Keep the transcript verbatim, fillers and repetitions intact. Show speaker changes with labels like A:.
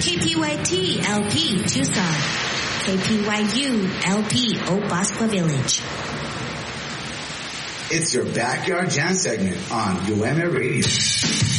A: K P Y T L P Tucson. K P Y U L P Obaspa Village.
B: It's your Backyard Jam segment on U M A Radio.